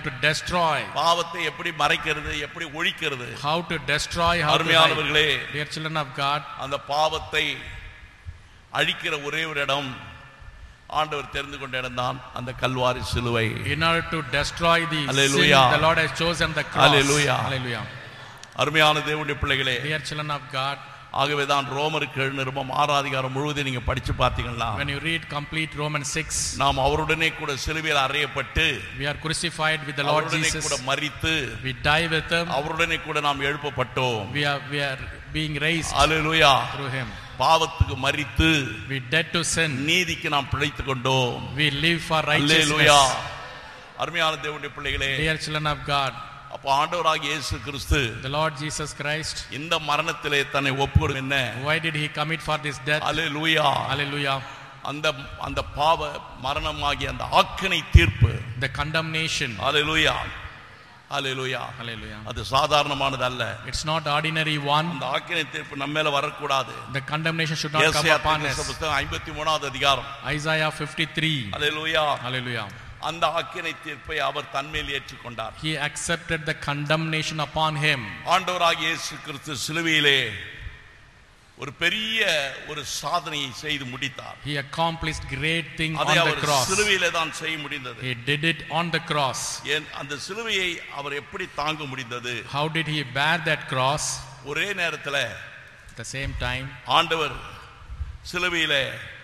to destroy. பாவத்தை எப்படி மறைக்கிறது, எப்படி ஒழிக்கிறது. How to destroy, how to அருமையானவர்களே, dear children of God, அந்த பாவத்தை அழிக்கிற ஒரே ஒரு இடம் ஆண்டவர் தெரிந்து கொண்ட இடம்தான் அந்த கல்வாரி சிலுவை. In order to destroy the sin, the Lord has chosen the cross. Hallelujah. Hallelujah. அருமையான தேவனுடைய பிள்ளைகளே, dear children of God, ஆகவேதான் ரோமருக்கு நிருபம் 6 அதிகாரம் முழுவதும் நீங்க படிச்சு பார்த்தீங்கன்னா, when you read complete Romans 6, நாம் அவருடனே கூட சிலுவையில் அறையப்பட்டு, we are crucified with the Lord Jesus, கூட மரித்து, we die with him, அவருடனே கூட நாம் எழுப்பப்பட்டோம், we are being raised hallelujah, through him, பாவத்துக்கு மரித்து, we dead to sin, நீதிக்கு நாம் பிழைத்துக் கொண்டோம், we live for righteousness. ஹalleluya. அருமையான தேவனுடைய பிள்ளைகளே, dear children of God, அப்ப ஆண்டவராகிய இயேசு கிறிஸ்து, the Lord Jesus Christ, இந்த மரணத்திலே தன்னை ஒப்புக்கொடுக்க என்ன, why did he commit for this death? Hallelujah. Hallelujah. அந்த பாவ மரணமாகிய அந்த ஆக்கினை தீர்ப்பு, the condemnation, hallelujah, hallelujah, hallelujah, அது சாதாரணமானது அல்ல. it's not ordinary one. அந்த ஆக்கினை தீர்ப்பு நம்ம மேல வரக்கூடாது. the condemnation should not come upon us. புத்தகம் 53வது அதிகாரம், Isaiah 53, ஹalleluya, hallelujah, அந்த ஆக்கினை தீர்ப்பை அவர் தன்மேல் ஏற்றுக்கொண்டார். he accepted the condemnation upon him. ஆண்டவராகிய இயேசு கிறிஸ்து சிலுவையிலே ஒரு பெரிய ஒரு சாதனையை செய்து முடித்தார். he accomplished great thing on அதை the அவர் cross. சிலுவையிலே தான் செய்ய முடிந்தது. he did it on the cross. அந்த சிலுவையை அவர் எப்படி தாங்க முடிந்தது? how did he bear that cross? ஒரே நேரத்தில் at the same time, ஆண்டவர் சிலுவையிலே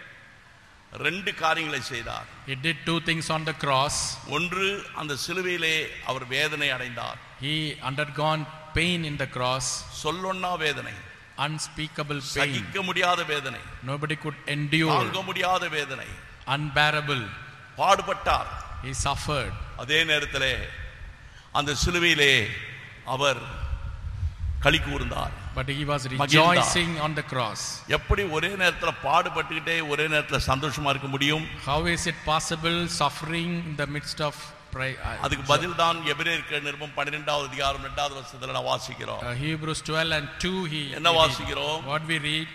2 காரியங்களை செய்தார். he did 2 things on the cross. ஒன்று, அந்த சிலுவையிலே அவர் வேதனை அடைந்தார். he undergone pain in the cross, சொல்லொண்ணா வேதனை, unspeakable pain, சகிக்க முடியாத வேதனை, nobody could endure, தாங்க முடியாத வேதனை, unbearable, பாடுபட்டார். he suffered. அதே நேரத்திலே அந்த சிலுவையிலே அவர் களி கூர்ந்தார். but he was rejoicing on the cross. எப்படி ஒரே நேரத்தில் பாடுபட்டுக்கிட்டே ஒரே நேரத்தில் சந்தோஷமா இருக்க முடியும்? how is it possible suffering in the midst of அதுக்கு பதில் தான் எபிரேயர் நிருபம் 12வது அதிகாரம் 2வது வசனத்துல நான் வாசிக்கிறோம். Hebrews 12 and 2 என்ன வாசிக்கிறோம்? what we read,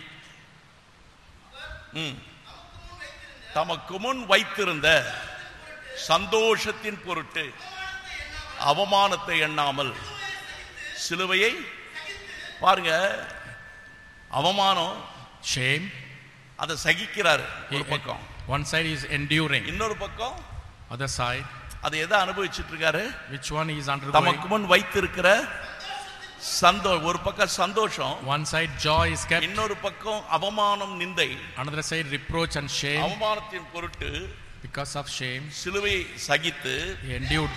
தமக்கு முன் வைத்திருந்த சந்தோஷத்தின் பொருட்டு அவமானத்தை எண்ணாமல் சிலுவையை, பாருங்க, அவமானம், shame, அதை சகிக்கிறார் ஒரு பக்கம், one side is enduring, இன்னொரு பக்கம் other side, அதை எதை அனுபவிச்சிட்டு இருக்காரு? which one is undergoing? தமக்கு முன் வைத்திருக்கிற ஒரு பக்கம் சந்தோஷம், one side joy is kept, இன்னொரு பக்கம் அவமானம், நிந்தை, another side reproach and shame. அவமானத்தின் பொருட்டு, because of shame, சிலுவையை சகித்து he endured.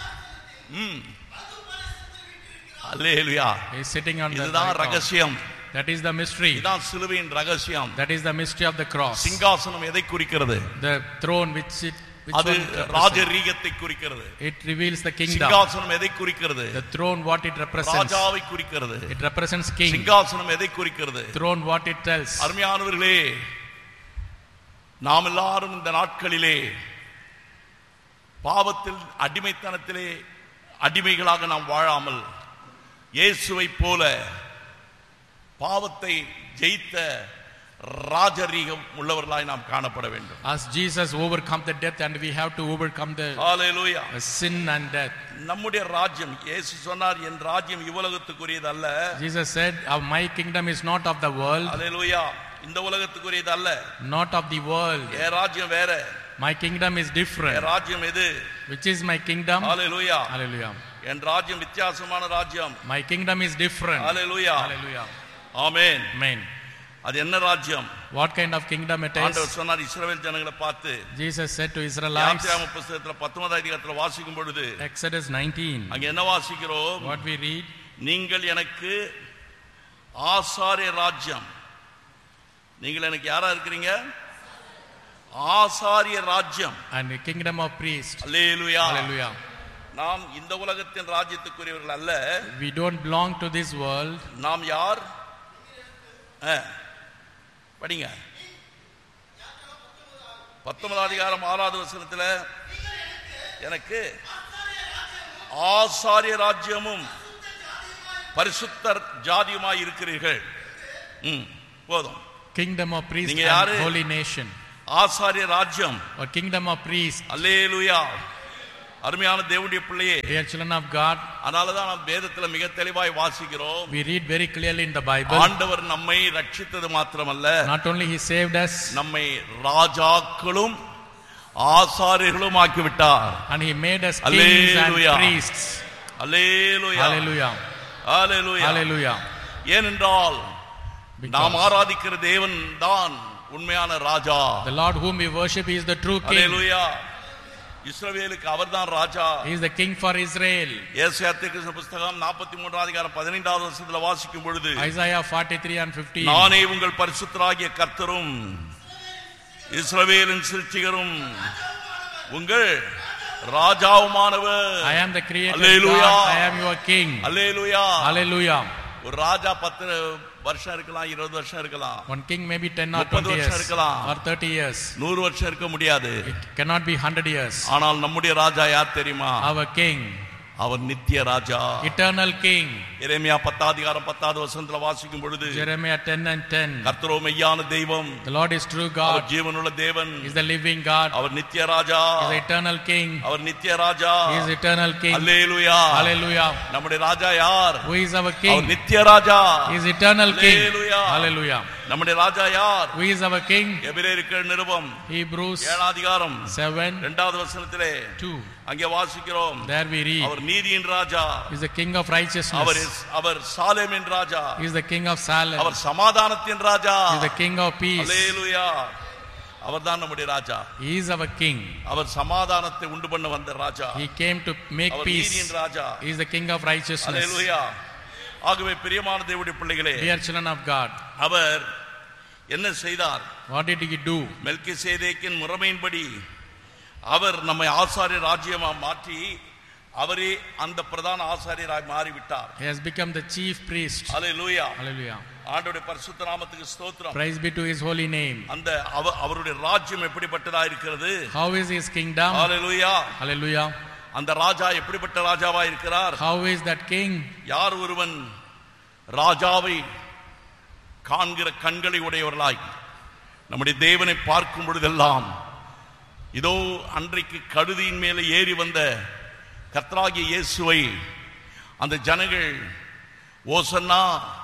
Hallelujah. he is sitting on the இதுதான் ரகசியம். that is the mystery. இதுதான் சிலுவையின் ரகசியம். that is the mystery of the cross. சிங்காசனம் எதை குறிக்கிறது? the throne which அது ராஜரீகத்தை குறிக்கிறது. it reveals the kingdom. சிங்காசனம் எதை குறிக்கிறது? the throne what it represents. ராஜாவை குறிக்கிறது. it represents king. சிங்காசனம் எதை குறிக்கிறது? throne what it tells. அருமையானவர்களே, நாம் எல்லாரும் இந்த நாட்களிலே பாவத்தில் அடிமைத்தனத்திலே அடிமைகளாக நாம் வாழாமல் இயேசுவை போல பாவத்தை ஜெயித்த ராஜரீகம் உள்ளவர்களாய் நாம் காணப்பட வேண்டும். as Jesus overcome the death and we have to overcome the hallelujah sin and death. நம்முடைய ராஜ்யம், இயேசு சொன்னார், என் ராஜ்யம் இவ்வுலகத்துக்குரியது அல்ல. Jesus said, my kingdom is not of the world. ஹalleluya. இந்த உலகத்துக்குரியது அல்ல. not of the world. என் ராஜ்யம் வேற. my kingdom is different. என் ராஜ்யம் எது? which is my kingdom? Hallelujah. hallelujah. என் ராஜ்யம் வித்தியாசமான ராஜ்யம். my kingdom is different. Hallelujah. hallelujah. Amen. amen. அது என்ன ராஜ்யம்? what kind of kingdom it is? ஆண்டவர் சொன்னார் இஸ்ரவேல் ஜனங்களை பார்த்து, Jesus said to Israelites, யாத்திராகம புத்தகத்துல 19வது அதிகாரத்துல வாசிக்கும் பொழுது Exodus 19, அங்க என்ன வாசிக்கிறோம்? what we read, நீங்கள் எனக்கு ஆசாரிய ராஜ்யம். நீங்கள் எனக்கு யாரா இருக்கிறீங்க? ஆசாரிய ராஜ்யம் and the kingdom of priests. Hallelujah. hallelujah. நாம் இந்த உலகத்தின் ராஜ்யத்துக்குரியவர்கள் அல்ல. we don't belong to this world. நாம் யார்? படிங்க. 19வது அதிகாரம் 6வது வசனத்துல, எனக்கு ஆசாரிய ராஜ்யமும் பரிசுத்தர் ஜாதியுமாய் இருக்கிறீர்கள். போதும். kingdom of priests நீங்க and யாரு? holy nation. ஆசாரிய ராஜ்யம், or kingdom of priests. அல்லேலூயா. அருமையான தேவனுடைய பிள்ளையே, dear children of God, அதனாலதான் நாம் வேதத்துல மிக தெளிவாய் வாசிக்கிறோம். we read very clearly in the Bible, ஆண்டவர் நம்மை ரட்சித்தது மாத்திரமல்ல, not only he saved us, நம்மை ராஜாக்களும் ஆசாரியர்களும் ஆக்கிவிட்டார். and he made us kings and priests. Hallelujah, hallelujah, hallelujah, hallelujah. ஏனென்றால் நாம் ஆராதிக்கிற தேவன் தான் உண்மையான ராஜா. The Lord whom we worship is the true king. அல்லேலூயா. இஸ்ரவேலுக்கு அவர்தான் ராஜா. He is the king for Israel. ஏசாயா தீர்க்கதரிசன புத்தகம் 43 அதிகாரம் 15வது வசனத்துல வாசிக்கும் பொழுது, Isaiah 43 and 15, நானே உங்கள் பரிசுத்தராகிய கர்த்தரும் இஸ்ரவேலின் சிருஷ்டிகரும் உங்கள் ராஜாவுமானவர். I am the creator Hallelujah. God, I am your king. Hallelujah. Hallelujah. ஒரு ராஜா 10 வருஷம் இருக்கலாம், 20 வருஷம் இருக்கலாம், One king may be 10 or 20 years or 30 years. 100 வருஷம் இருக்க முடியாது. It cannot be 100 years. ஆனால் நம்முடைய ராஜா யார் தெரியுமா? Our king, அவர் நித்திய ராஜா, eternal king. எரேமியா 10 அதிகாரம் 10வது வசனத்துல வாசிக்கும் பொழுது, Jeremiah 10 and 10, கர்த்தரோ மெய்யான தெய்வம், the Lord is true our God, ஜீவனுள்ள தேவன், is the living God, அவர் நித்திய ராஜா, is the eternal king, அவர் நித்திய ராஜா, is eternal king. Hallelujah. Hallelujah. நம்முடைய ராஜா யார்? Who is our our king? நித்திய ராஜா, Is eternal king. Hallelujah. Hallelujah. நம்முடைய ராஜா யார்? Who is our king? எபிரேயருக்கு நிருபம் Hebrews 7 அதிகாரம் 7 2வது வசனத்திலே 2, அங்கே வாசிக்கிறோம், there we read, அவர் நீதியின் ராஜா, is the king of righteousness, our சாலேமின் Raja, is the king of Salem, அவர் சமாதானத்தின் ராஜா, is the king of peace. அல்லேலூயா. அவர்தான் நம்முடைய ராஜா. He is our king. அவர் சமாதானத்தை உண்டு பண்ண வந்த ராஜா. He came to make our peace. நீதியின் ராஜா. He is the king of righteousness. அல்லேலூயா. ஆகவே பிரியமான தேவனுடைய பிள்ளைகளே, Dear children of God, அவர் என்ன செய்தார்? what did he do? மெல்கிசேதேக்கின் முறைமையின்படி அவர் நம்மை ஆசாரிய ராஜ்யமா மாற்றி அவரே அந்த பிரதான ஆசாரியராய் மாறிவிட்டார். He has become the chief priest. Hallelujah. Hallelujah. ஆண்டவருடைய பரிசுத்த நாமத்துக்கு ஸ்தோத்திரம். Praise be to his holy name. அந்த அவருடைய ராஜ்யம் எப்படிப்பட்டதா இருக்கிறது? How is his kingdom? Hallelujah. Hallelujah. அந்த ராஜா எப்படிப்பட்ட ராஜாவா இருக்கிறார்? How is that king? யார் ஒருவன் ராஜாவை காண்கிற கண்களை உடையவர்களாய் நம்முடைய தேவனை பார்க்கும் பொழுதெல்லாம், இதோ அன்றைக்கு கழுதியின் மேலே ஏறி வந்த கர்த்தராகிய இயேசுவை அந்த ஜனங்கள் ஓசன்னா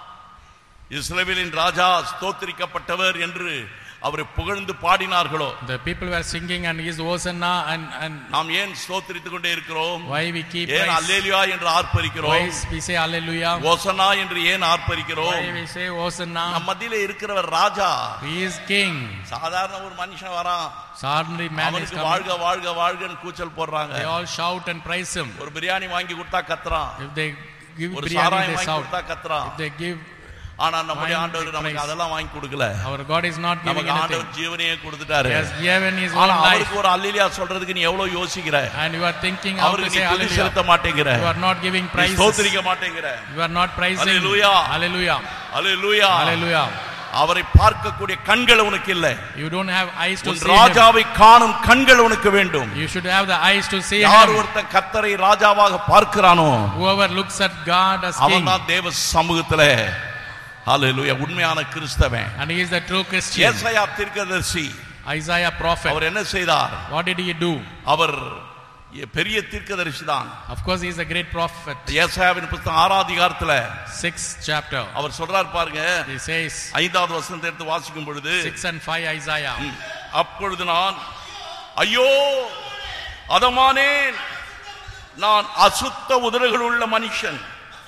இஸ்ரவேலின் ராஜா ஸ்தோத்திரிக்கப்பட்டவர் என்று அவரை புகழ்ந்து பாடினார்களோ, the people were singing and his hosanna and நாம் ஏன் ஸ்தோத்திரித்துக் கொண்டே இருக்கிறோம்? why we keep ஏன் அல்லேலூயா என்று ஆர்ப்பரிக்கிறோம்? why we say hallelujah? ஓசன்னா என்று ஏன் ஆர்ப்பரிக்கிறோம்? why we say hosanna? நம் மத்தியிலே இருக்கிறவர் ராஜா. He is king. சாதாரண ஒரு மனுஷன் வரான், Ordinary man is அவனுக்கு coming. வாழ்க வாழ்க வாழ்கன்னு கூச்சல் போடுறாங்க. They all shout and praise him. ஒரு பிரியாணி வாங்கி கொடுத்தா கத்துறான், If they give ஒரு biryani, சாராயம் they வாங்கி shout. கொடுத்தா கத்துறான். If they give, ஆனா நம்முடைய wine, ஆண்டவர் they நமக்கு praise. அதெல்லாம் வாங்கி கொடுக்கல. our God is not giving நமக்கு anything. ஆண்டவர் ஜீவனையே கொடுத்துட்டாரு. He has given his own ஆனா life. அவருக்கு ஒரு அல்லேலூயா சொல்றதுக்கு நீ எவ்வளவு யோசிக்கிற? And you are thinking how to அவருக்கு say நீ துதி hallelujah. செலுத்த மாட்டேங்கிற, You are not giving நீ praises. ஸ்தோத்திரிக்க மாட்டேங்கிற. You are not praising. Hallelujah. Hallelujah. Hallelujah. Hallelujah. அவரை பார்க்கக்கூடிய கண்கள் உனக்கு இல்லை. You don't have eyes to உன் see him. ராஜாவை காணும் கண்கள் உனக்கு வேண்டும். You should have the eyes to see யார் him. ஒருத்தன் கர்த்தரை ராஜாவாக பார்க்கிறானோ, Whoever looks at God as king, அவன்தான் தேவ சமூகத்திலே ஹல்லேலூயா உண்மையான கிறிஸ்தவன். and he is the true Christian. ஏசாயா தீர்க்கதரிசி, Isaiah prophet, அவர் என்ன செய்தார்? what did he do? அவர் பெரிய தீர்க்கதரிசி தான். Of course he is a great prophet. ஏசாயாவின் புத்தகம் 6ஆம் அதிகாரத்துல 6th chapter, அவர் சொல்றார் பாருங்க, he says 5வது வசனத்தை எடுத்து வாசிக்கும் பொழுது, 6 and 5 Isaiah, அப்பொழுது நான் ஐயோ அதமானேன், நான் அசுத்த உதடுகள் உள்ள மனுஷன்,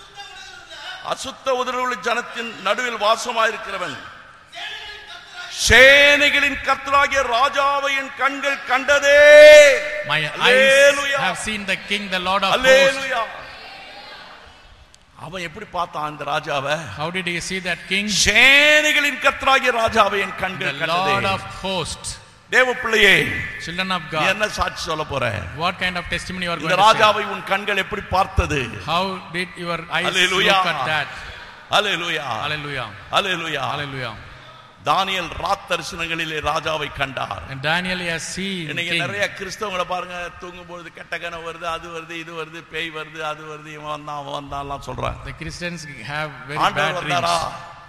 அசுத்த உதடுகள் உள்ள ஜனத்தின் நடுவில் வாசமாயிருக்கிறவன், சேனைகளின் கர்த்தராகிய ராஜாவை என் கண்கள் கண்டதே. my eyes have seen the king, the Lord of hosts. அல்லேலூயா. அவன் எப்படி பார்த்தான் அந்த ராஜாவை? How did he see that king? சேனைகளின் கர்த்தராகிய ராஜாவை என் The கண்கள் Lord கண்டதே. of hosts. தேவ பிள்ளையே, Children of நீ God, என்ன சாட்சி சொல்ல போற? what kind of testimony you are going இந்த to say? ராஜாவை உன் கண்கள் எப்படி பார்த்தது? How did your eyes Hallelujah. look at that? Hallelujah. Hallelujah. Hallelujah. Hallelujah. தானியேல் ராத் தரிசனங்களிலே ராஜாவை கண்டார். And Daniel has seen இன்னைக்கு king. நிறைய கிறிஸ்தவங்களை பாருங்க, தூங்கும்போது கெட்ட கனவு வருது, அது வருது, இது வருது, பேய் வருது, அது வருது, இவன் வந்தான் அவன் வந்தான்லாம் சொல்றாங்க. The Christians have very ஆண்டவர் bad வந்தாரா? dreams.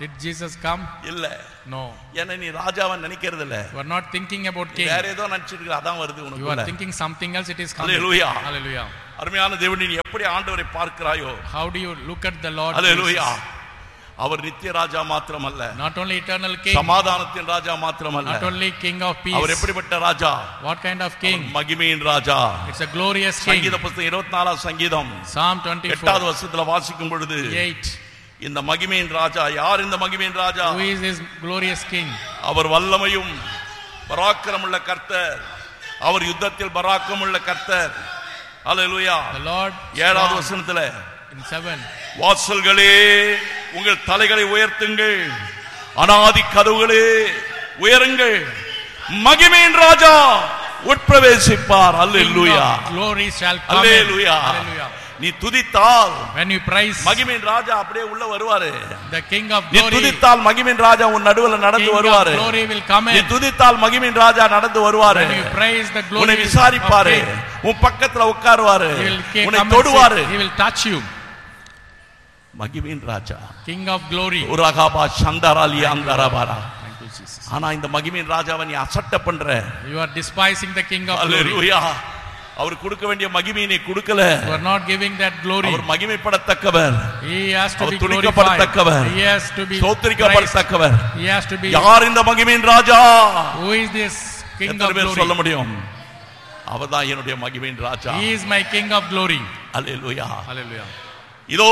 Did Jesus come? இல்ல. No. ஏன்னா நீ ராஜாவை நினைக்கிறது இல்ல. You are not thinking about king. வேற ஏதோ நினைச்சிட்டு இருக்க, அதான் வருது உனக்கு. You are thinking something else, it is coming. Hallelujah. Hallelujah. அருமையான தேவனே, நீ எப்படி ஆண்டவரை பார்க்கிறாயோ. How do you look at the Lord? Hallelujah. அவர் நித்திய ராஜா மாத்திரமல்ல, not only eternal king, சமாதானத்தின் ராஜா மாத்திரமல்ல, not only king of peace. அவர் எப்படிப்பட்ட ராஜா? What kind of king? மகிமையின் ராஜா. It's a glorious king. சங்கீத புத்தகம் 24 சங்கீதம் Psalm 24 8வது வசனத்துல வாசிக்கும் பொழுது 8, இந்த மகிமையின் ராஜா யார்? இந்த மகிமையின் ராஜா who is this glorious king? அவர் வல்லமையும் பராக்கிரமுள்ள கர்த்தர், அவர் யுத்தத்தில் பராக்கிரமுள்ள கர்த்தர். ஹல்லேலூயா. The Lord 7வது வசனத்துல in 7, வாசல்களே உங்கள் தலைகளை உயர்த்துங்கள், அநாதி கதவுகளே உயருங்கள், மகிமையின் ராஜா உட்பிரவேசிப்பார். ஹல்லேலூயா. glory shall come. ஹல்லேலூயா. Hallelujah. நீ துதித்தால் when you praise, மகிமையின் ராஜா அப்படியே உள்ள வருவாரு. the king of நீ glory, துதித்தால் மகிமையின் ராஜா உன் நடுவுல நடந்து வருவாரு. king of glory will come in. நீ துதித்தால் மகிமையின் ராஜா நடந்து வருவாரு. when you praise the glory, உன்னை விசாரிப்பாரு, உன் பக்கத்துல உட்காருவாரு, உன்னை தொடுவாரு. he will touch you. மகிமையின் ராஜா, king of glory. உரகாபா சந்தராலி அந்தரபாரா. Thank you Jesus. ஆனா இந்த மகிமையின் ராஜாவை நீ அசட்டை பண்ற. You are despising the king of glory. ஹல்லேலூயா. அவர் கொடுக்க வேண்டிய மகிமையை நீ கொடுக்கல. You are not giving that glory. Our மகிமைப்படத்தக்கவர், he has to be துதிக்கப்படத்தக்கவர், glorified, he has to be ஸ்தோத்திரிக்கப்படத்தக்கவர். he has to be. யார் இந்த மகிமையின் ராஜா? who is this king of glory? சொல்ல glory? முடியும், அவர்தான் என்னுடைய மகிமையின் ராஜா. he is my king of glory. Hallelujah. Hallelujah. இதோ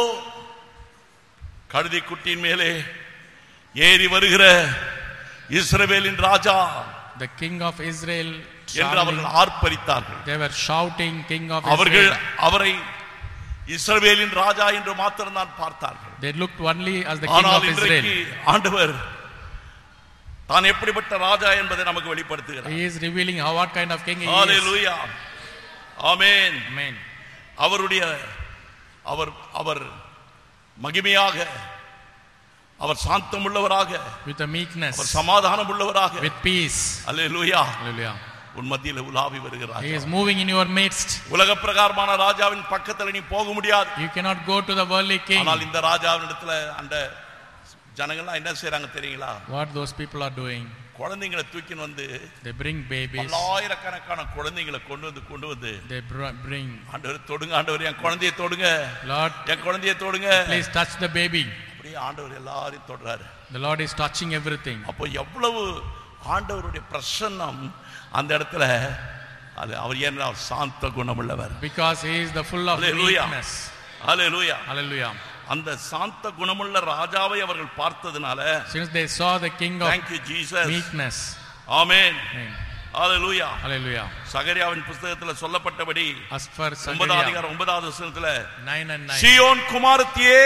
கழுதை குட்டியின் மேலே ஏறி வருகிற இஸ்ரவேலின் ராஜா, the king of Israel, என்று அவர்கள் ஆர்ப்பரித்தார்கள். they were shouting, king of அவர்கள் Israel. அவரை இஸ்ரவேலின் ராஜா என்று மாத்திரம் தான் பார்த்தார்கள். they looked only as the king ஆனால் of Israel. இன்றைக்கு ஆண்டவர் தான் எப்படிப்பட்ட ராஜா என்பதை நமக்கு வெளிப்படுத்துகிறார். he is revealing how what kind of king he hallelujah. Amen. is. Amen. அவருடைய அவர் மகிமையாக, அவர் சாந்தம் உள்ளவராக, with a meekness, அவர் சமாதானம் உள்ளவராக, with peace. ஹல்லேலூயா. Hallelujah. உன் மத்தியில உலாவி வருகிறார். he is moving in your midst. உலக பிரகாரமான ராஜாவின் பக்கத்துல நீ போக முடியாது. you cannot go to the worldly king. ஆனால் இந்த ராஜாவினிடத்துல அந்த ஜனங்கள்லாம் என்ன செய்றாங்க தெரியுங்களா? what those people are doing, குழந்தைகளை தூக்கின்னு வந்து, they bring babies, பல்லாயிரக்கணக்கான குழந்தைகளை கொண்டு வந்து they bring, ஆண்டவர் தொடுங்க, ஆண்டவர் என் குழந்தையை தொடுங்க, Lord என் குழந்தையை தொடுங்க, please touch the baby. அப்படியே ஆண்டவர் எல்லாரையும் தொடுறாரு. the Lord is touching everything. அப்போ எவ்வளவு ஆண்டவருடைய பிரசன்னம் அந்த இடத்துல. அது அவர் ஏன்னா சாந்த குணமுள்ளவர். because he is the full of meekness. Hallelujah. Hallelujah. அந்த சாந்த குணமுள்ள ராஜாவை அவர்கள் பார்த்ததனால, since they saw the king of thank you Jesus, meekness. Amen. Amen. Hallelujah. Hallelujah. சகரியாவின் புத்தகத்துல சொல்லப்பட்டபடி as for 9வது Zechariah அதிகாரம் 9வது வசனத்துல 9 and 9, சீயோன் குமாரத்தியே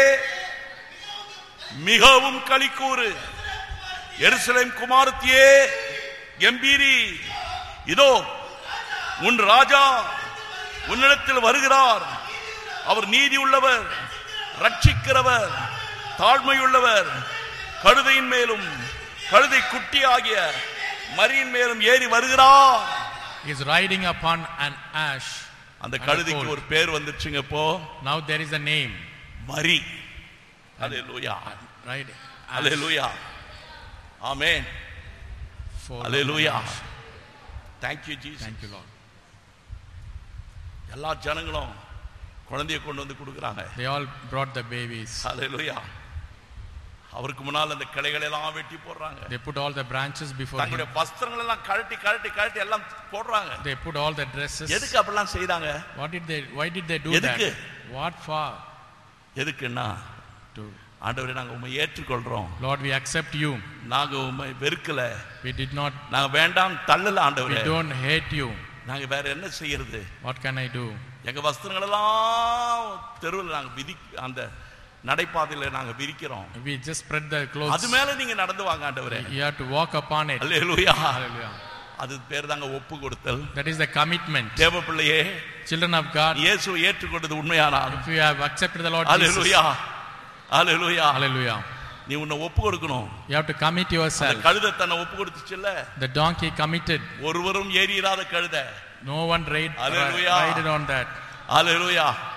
மிகவும் களிக்கூறு, எருசலேம் குமாரத்தியே கம்பீரி, இதோ உன் ராஜா உன்னிடத்தில் வருகிறார், அவர் நீதி உள்ளவர், ரட்சிக்கிறவர், தாழ்மையுள்ளவர், கழுதையின் மேலும் கழுதை குட்டி ஆகிய மரியின் மேலும் ஏறி வருகிறார். he is riding upon an ash. அந்த கழுதைக்கு ஒரு பேர் வந்துருச்சுங்க. இப்போ now there is a name, Marie. Hallelujah. right? Hallelujah. Amen. Hallelujah. thank you Jesus. thank you Lord. எல்லா ஜனங்களும் குழந்தையை கொண்டு வந்து கொடுக்குறாங்க. they all brought the babies. ஹல்லேலூயா. அவருக்கு முன்னால் அந்த கிளைகளை எல்லாம் வெட்டி போடுறாங்க. they put all the branches before him. தங்களுடைய வஸ்திரங்கள் எல்லாம் கழட்டி எல்லாம் போடுறாங்க. they put all the dresses. எதுக்கு அப்படிலாம் செய்றாங்க? why did they do எதுக்கு? that? what for? எதுக்குன்னா, ஆண்டவரே நாங்க உம்மை ஏற்றுக்கொள்றோம், Lord we accept you, நாங்க உம்மை வெறுக்கல, we did not, நாங்க வேண்டாம் தள்ளல we ஆண்டவரே, don't hate you, நாங்க வேற என்ன செய்யறது? what can I do? எங்க வஸ்திரங்கள் எல்லாம் தெருவில் நாங்க அந்த நடைபாதையில நாங்க விரிக்கிறோம். we just spread the clothes. அது மேல நீங்க நடந்து வாங்க ஆண்டவரே. you have to walk upon it. Hallelujah. Hallelujah. அது பேர் தாங்க ஒப்பு கொடுத்தல். that is the commitment. தேவ பிள்ளையே, children of God, இயேசுவை ஏற்றுக்கொண்டது உண்மையானால், if you have accepted the Lord hallelujah, hallelujah, hallelujah, நீ உன்னை ஒப்பு கொடுக்கணும். you have to commit yourself. கழுதை தன்னை ஒப்பு கொடுத்துச்சுல்ல, the donkey committed, ஒருவரும் ஏறிராத கழுதை, no one Hallelujah. rided on that. ஹல்லேலூயா.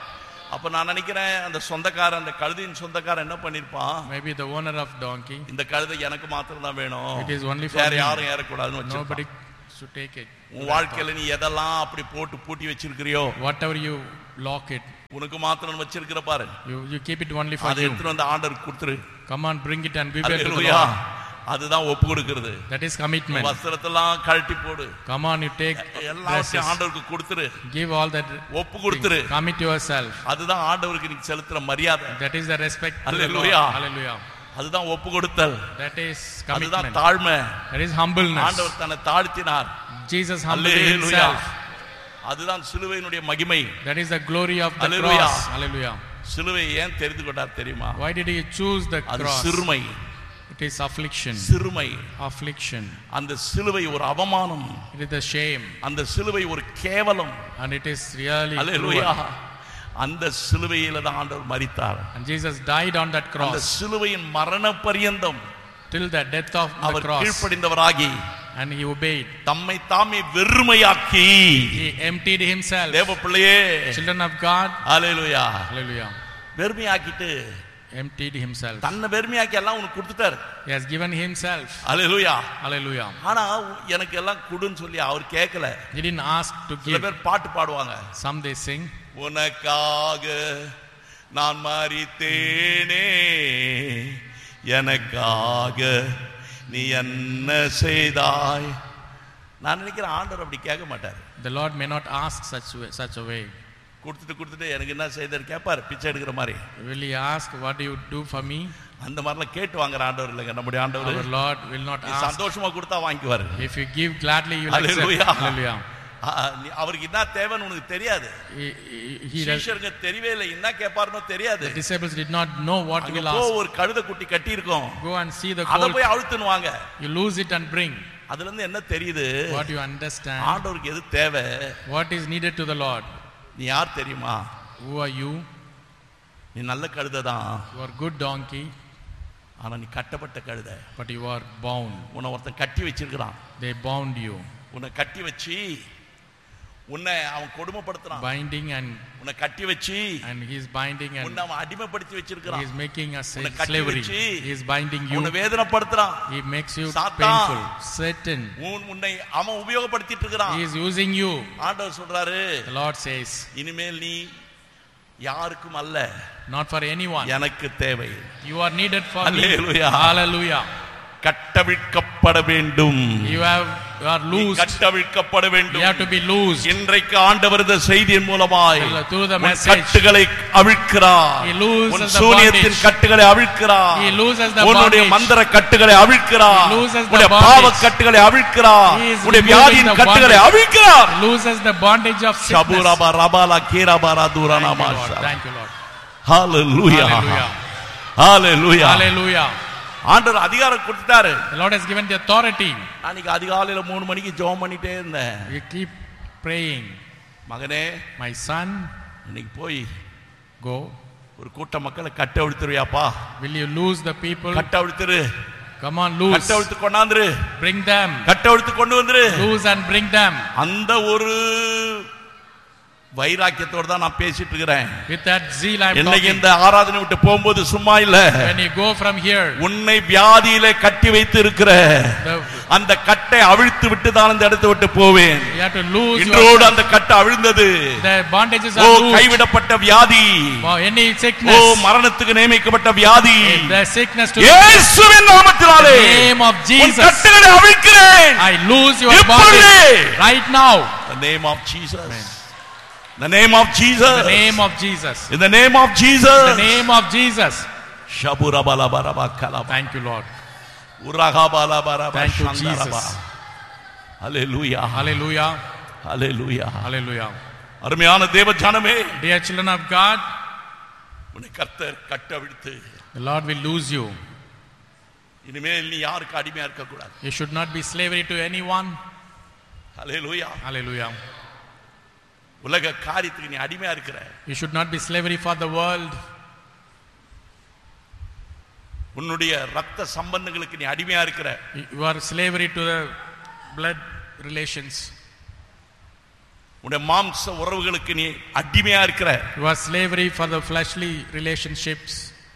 அப்ப நான் நினைக்கிறேன் அந்த சொந்தக்காரன், அந்த கழுதையின் சொந்தக்காரன் என்ன பண்ணிருப்பான்? Maybe the owner of donkey. இந்த கழுதை எனக்கு மாத்திரம் தான் வேணும். It is only for வேற me. யாரும் ஏறக்கூடாதுன்னு வச்சிருப்பான். Nobody should take it. உன் வாழ்க்கையில நீ எதெல்லாம் அப்படி போட்டு பூட்டி வச்சிருக்கிறியோ, whatever you lock it, உனக்கு மாத்திரம் வச்சிருக்கிற பாரு, you keep it only for அதை you. எடுத்து வந்து ஆண்டவருக்கு கொடுத்துரு. Come on, bring it and give it to the hallelujah. Lord. அதுதான் ஒப்பு கொடுக்கிறது. That is commitment. வஸ்திரத்தெல்லாம் கழட்டி போடு. Come on, you take எல்லாத்தையும் ஆண்டவருக்கு கொடுத்துரு. give all that, ஒப்பு கொடுத்துரு. commit yourself. அதுதான் ஆண்டவருக்கு நீ செலுத்துற மரியாதை. That is the respect to the Lord. Hallelujah. Hallelujah. அதுதான் ஒப்பு கொடுத்தல். That is அதுதான் commitment. தாழ்மை. That is humbleness. ஆண்டவர் தன்னை தாழ்த்தினார். Jesus humbled அல்லேலூயா. himself. அதுதான் சிலுவையினுடைய மகிமை. That is the glory of the Hallelujah. cross. Hallelujah. சிலுவையை ஏன் தெரிந்து கொண்டார் தெரியுமா? Why did he choose the அது cross? சிறுமை. It is affliction. சிறுமை. Affliction. அந்த சிலுவை ஒரு அவமானம். It is the shame. அந்த சிலுவை ஒரு கேவலம். And it is really hallelujah. cruel. அந்த சிலுவையில தான் ஆண்டவர் மரித்தார். And Jesus died on that அந்த cross சிலுவையின் மரண பரியந்தம் till the death of the our cross. கீழ்ப்படிந்தவராகி And he obeyed. தம்மை தாமே வெறுமையாக்கி, He emptied himself. தேவ பிள்ளையே, Children of God. Hallelujah, Hallelujah. வெறுமையாக்கிட்டு Emptied himself. தன்னை வெறுமையாக்கி எல்லாம் உனக்கு கொடுத்துட்டார். He has given himself. Hallelujah. Hallelujah. ஆனா எனக்கு எல்லாம் கொடுன்னு சொல்லி அவர் கேட்கல. He didn't ask to சில give. பேர் பாட்டு பாடுவாங்க. Some they sing. உனக்காக நான் மரித்தேனே, எனக்காக நீ என்ன செய்தாய். நான் நினைக்கிறேன் ஆண்டவர் அப்படி கேட்க மாட்டார். The Lord may not ask such a way. கொடுத்துட்டு எனக்கு என்ன செய்தார் கேட்பார், பிச்சை எடுக்கிற மாதிரி. Will he ask, what do you do for me? அந்த மாதிரிலாம் கேட்டு வாங்குற ஆண்டவர் இல்லைங்க நம்முடைய ஆண்டவர். Our Lord will not ask. சந்தோஷமா கொடுத்தா வாங்கிக்குவாரு. If you give gladly, you will accept. Hallelujah. Hallelujah. அவருக்கு என்ன தேவைன்னு உனக்கு தெரியாது. சீஷருக்கு தெரியவே இல்லை, என்ன கேட்பாருன்னு தெரியாது. The disciples did not know what he will ask. ஒரு கழுதை குட்டி கட்டி இருக்கும், Go and see the அத colt. போய் அழுத்துனுவாங்க. You lose it and bring. அதுல இருந்து என்ன தெரியுது? What you understand? ஆண்டவருக்கு எது தேவை? What is needed to the Lord? நீ யார் தெரியுமா? Who are you? நீ நல்ல கழுதை தான். You are good donkey. ஆனா நீ கட்டப்பட்ட கழுதை. But you are bound. உன்னை ஒருத்தன் கட்டி வச்சிருக்கிறான். They bound you. உன்னை கட்டி வச்சு உன்னை அவன் கொடுமைப்படுத்துறான். Binding and உன்னை கட்டி வச்சு he is binding and உன்னை அவன் அடிமைப்படுத்தி வச்சிருக்கிறான். he is making us உன்னை கட்டி slavery. வச்சு He is binding you. உன்னை வேதனைப்படுத்துறான். He makes you சாத்தான் painful. Satan. உன்னை அவன் உபயோகப்படுத்திட்டு இருக்கிறான். He is using you. ஆண்டவர் சொல்றாரு, The Lord says, இனிமேல் நீ யாருக்கும் அல்ல, not for anyone. எனக்கு தேவை. You are needed for me. Hallelujah. Hallelujah. கட்டவிழ்க்கப்பட வேண்டும். You are loosed. கட்டவிழ்க்கப்பட வேண்டும். You have to be loosed. இன்றைக்கு ஆண்டவர் இந்த செய்தியின் மூலமாய் through the message, கட்டுகளை அவிழ்க்கிறார். He looses உன் the சூனியத்தின் bondage. கட்டுகளை அவிழ்க்கிறார். He looses the உன்னுடைய bondage. மந்திர கட்டுகளை அவிழ்க்கிறார். He looses the உன்னுடைய bondage. பாவ கட்டுகளை அவிழ்க்கிறார். He is உன்னுடைய removing வியாதியின் the கட்டுகளை bondage. அவிழ்க்கிறார். He loses the bondage of sickness. ஷபுரபா ரபாலா கீரபாரா தூரானா Thank you, Lord. Masha. Thank you, Lord. Hallelujah. Hallelujah. Hallelujah. Hallelujah. ஆண்டவர் அதிகாரம் கொடுத்தாரு. The Lord has given the authority. அன்னைக்கு அதிகாலையில 3 மணிக்கு ஜெபம் பண்ணிட்டே இருந்தேன். You keep praying. மகனே, My son, இன்னைக்கு போய் go. ஒரு கூட்ட மக்களை கட்ட அவிழ்த்துறியாப்பா? Will you lose the people? கட்ட அவிழ்த்துரு. Come on, lose. கட்ட அவிழ்த்து கொண்டாந்துரு. Bring them. கட்ட அவிழ்த்து கொண்டு வந்துரு. Lose and bring them. அந்த ஒரு வைராக்கியத்தோட தான் நான் பேசிட்டு இருக்கிறேன். With that zeal I am இன்னைக்கு talking. இந்த ஆராதனை விட்டு போகும்போது சும்மா இல்ல. When you go from here, உன்னை வியாதியிலே கட்டி வைத்து இருக்கிற அந்த கட்டை அவிழ்த்து விட்டு தான் அந்த இடத்தை விட்டு போவேன். you have to lose இன்றோடு அந்த கட்டை அவிழ்ந்தது. the bondages O are loosed. கைவிடப்பட்ட வியாதி, For any ஓ sickness, மரணத்துக்கு நியமிக்கப்பட்ட வியாதி, the sickness to இயேசுவின் நாமத்தினாலே the name of உன் Jesus, கட்டுகளை அவிழ்க்கிறேன். I lose your இப்பொழுதே. bondage right now. The name of Jesus. The name of Jesus. The name of Jesus. In the name of Jesus. The name of Jesus. Shabura bala baraba kalaba. Thank you, Lord. Uraga bala baraba. Thank you, shandaraba. Jesus. Hallelujah. Hallelujah. Hallelujah. Hallelujah. அருமையான தேவ ஜனமே, Dear children of God, உன்னை கர்த்தர் கட்டவிழ்த்து the Lord will lose you. இனிமேல் நீ யாருக்கு அடிமையா இருக்க கூடாது. You should not be slavery to anyone. Hallelujah. Hallelujah. உலக காரியத்துக்கு நீ அடிமையா இருக்கிற. You should not be slavery for the world. உன்னுடைய ரத்த சம்பந்தங்களுக்கு நீ அடிமையா இருக்கிற. You are slavery to the blood relations. உன்னுடைய மாம்ச உறவுகளுக்கு நீ அடிமையா இருக்கிற. You are slavery for the fleshly relationships.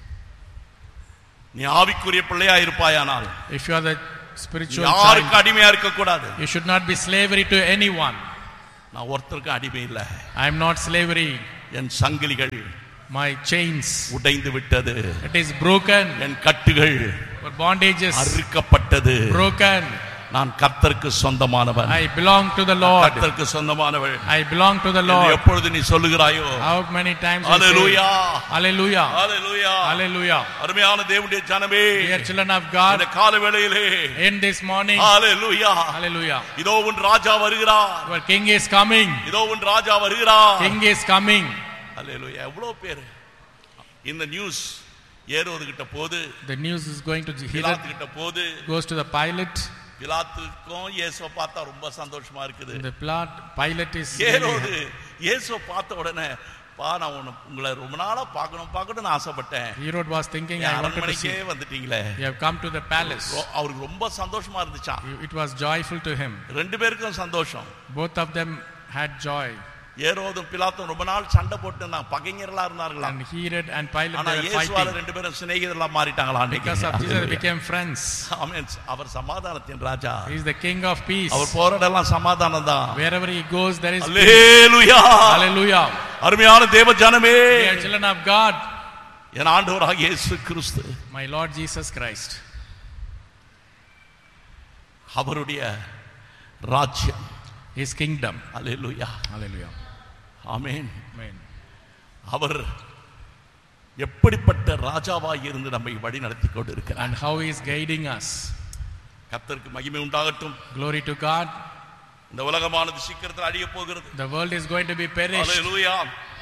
நீ ஆவிக்குரிய பிள்ளையா இருப்பாயானால், if you are the spiritual child, யாருக்கு அடிமையா இருக்க கூடாது. you should not be slavery to anyone. நான் ஒருத்தருக்கு அடிமை இல்ல. I am not slavery. என் சங்கிலிகள், my chains உடைந்து விட்டது. it is broken. என் கட்டுகள், or bondages அறுக்கப்பட்டது. broken. நான் கர்த்தருக்கு சொந்தமானவன். I belong to the Lord. கர்த்தருக்கு சொந்தமானவன். I belong to the Lord. எப்பொழுது நீ சொல்லுகிறாயோ, how many times hallelujah, hallelujah, hallelujah, hallelujah. அருமையான தேவனுடைய ஜனமே, dear children of God, இந்த காலை வேளையிலே, in this morning, hallelujah, hallelujah, இதோ உன் ராஜா வருகிறார். your king is coming. இதோ உன் ராஜா வருகிறார். king is coming. hallelujah. எவ்வளவு பேர் இந்த நியூஸ் ஏரோது கிட்ட போது, the news is going to பிலாத்து கிட்ட போது, goes to the Pilate. பிலாத்துக்கும் இயேசுவை பார்த்தா ரொம்ப சந்தோஷமா இருக்குது. the Pilate is ஏரோது இயேசுவை பார்த்த உடனே, நான் உங்களை ரொம்ப நாளா பார்க்கணும்னு ஆசைப்பட்டேன். Herod was thinking, I wanted to see. வந்துட்டீங்களே, you have come to the palace. அவருக்கு ரொம்ப சந்தோஷமா இருந்துச்சாம். it was joyful to him. ரெண்டு பேருக்கும் சந்தோஷம். both of them had joy. ஏரோதும் பிலாத்தும் ரொம்ப நாள் சண்டை போட்டு பகைஞர்களா இருந்தார்களா. and Herod and Pilate were fighting. இயேசுவால ரெண்டு பேரும் சிநேகிதர்களா மாறிட்டாங்களா. because of Jesus they became friends. ஆமென். அவர் சமாதானத்தின் ராஜா. he is the king of peace. அவர் போறதெல்லாம் சமாதானம் தான். wherever he goes there is hallelujah, hallelujah. அருமையான தேவ ஜனமே, dear children of God, என் ஆண்டவராகிய இயேசு கிறிஸ்து, my Lord Jesus Christ, அவருடைய ராஜ்யம், his kingdom, hallelujah, hallelujah, ஆமென், amen. அவர் எப்படிப்பட்ட ராஜாவாய் இருந்து நம்மை வழி நடத்தி கொண்டிருக்கிறார். and how he is guiding us. கர்த்தருக்கு மகிமை உண்டாகட்டும். glory to God. இந்த உலகமானது சீக்கிரத்தில் அழிய போகிறது. the world is going to be perished. hallelujah.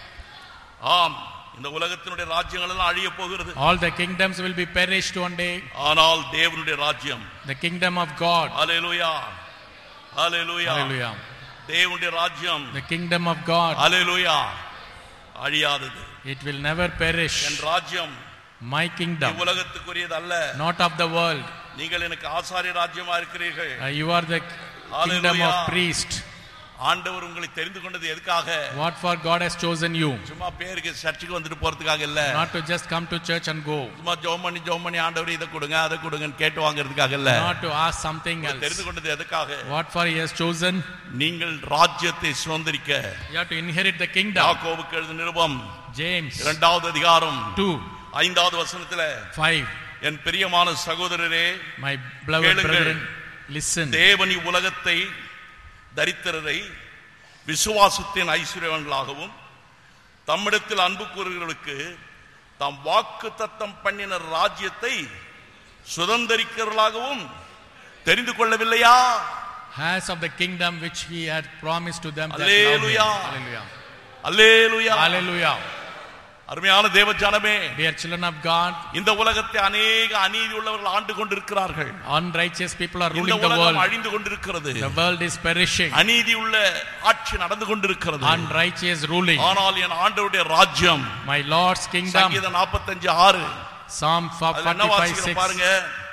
ஆம், இந்த உலகத்தினுடைய ராஜ்யங்கள் எல்லாம் அழிய போகிறது. all the kingdoms will be perished one day. ஆனால் தேவனுடைய ராஜ்யம், the kingdom of God, hallelujah, hallelujah, hallelujah, தேவனுடைய ராஜ்யம், the kingdom of God, hallelujah, அழியாதது. it will never perish. என் ராஜ்யம், my kingdom, உலகத்துக்குரியது அல்ல. not of the world. நீங்கள் எனக்கு ஆசாரிய ராஜ்யமா இருக்கிறீர்கள். you are the kingdom of priest. ஆண்டவர் உங்களை தெரிந்து கொண்டது எதுக்காக? what for God has chosen you. சும்மா பேருக்கு சர்ச்சுக்கு வந்துட்டு போறதுக்காக இல்ல. not to just come to church and go. சும்மா ஜெபம் பண்ணி ஆண்டவரே இத கொடுங்க அதை கொடுங்கன்னு கேட்டு வாங்குறதுக்காக இல்ல. not to ask something else. தெரிந்து கொண்டது எதுக்காக? what for he has chosen. நீங்கள் ராஜ்யத்தை சுதந்தரிக்க. you have to inherit the kingdom. யாக்கோபுக்கு எழுதின நிருபம் James 2வது அதிகாரம் 2 5வது வசனத்திலே, 5 என் பிரியமான சகோதரரே, my beloved brethren, listen. தேவன் உலகத்தை தரித்திரரை விசுவாசத்தின் ஐஸ்வர்யவான்களாகவும் தம்மிடத்தில் அன்பு கூறுகிறவர்களுக்கு தாம் வாக்குத்தத்தம் பண்ணின ராஜ்யத்தை சுதந்தரிக்கிறவர்களாகவும் தெரிந்து கொள்ளவில்லையா? has of the kingdom which he had promised to them that love him. hallelujah, hallelujah, hallelujah. அருமையான தேவ ஜனமே, dear children of God, இந்த உலகத்தை अनेक அநீதி உள்ளவர்கள் ஆண்டு கொண்டிருக்கிறார்கள். unrighteous people are ruling இந்த the world. உலகம் அழிந்து கொண்டிருக்கிறது. the world is perishing. அநீதி உள்ள ஆட்சி நடந்து கொண்டிருக்கிறது. unrighteous ruling. ஆனால் என் ஆண்டவருடைய ராஜ்யம், my Lord's kingdom. சங்கீதம் 45:6 Psalm 45:6 பாருங்க.